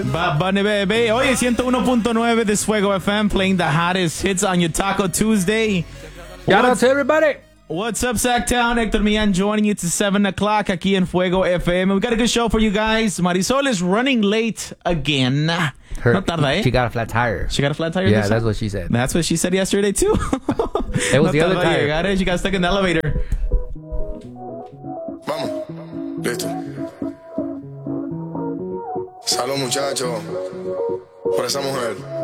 Bad Bunny, baby. Oye, 101.9 de Fuego FM playing the hottest hits on your Taco Tuesday. Shout out to everybody. What's up, Sacktown? Hector Millan joining you to 7 o'clock aquí en Fuego FM. We got a good show for you guys. Marisol is running late again. No tarda, eh? She got a flat tire. She got a flat tire? Yeah, that's what she said. That's what she said yesterday, too. It was the other tire. Got it. She got stuck in the elevator. Vamos, listo. Salud, muchachos, por esa mujer.